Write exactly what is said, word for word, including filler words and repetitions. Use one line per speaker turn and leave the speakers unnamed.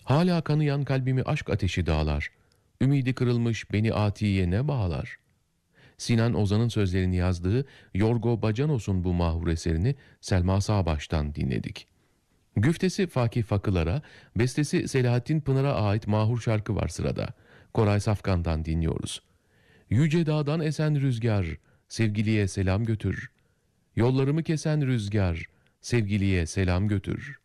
Hala kanayan kalbimi aşk ateşi dağlar. Ümidi kırılmış beni atiye ne bağlar? Sinan Ozan'ın sözlerini yazdığı Yorgo Bacanos'un bu mahur eserini Selma Sağbaş'tan dinledik. Güftesi Fakih Fakılar'a, bestesi Selahattin Pınar'a ait mahur şarkı var sırada. Koray Safkan'dan dinliyoruz. Yüce dağdan esen rüzgar, sevgiliye selam götür. Yollarımı kesen rüzgar, sevgiliye selam götür.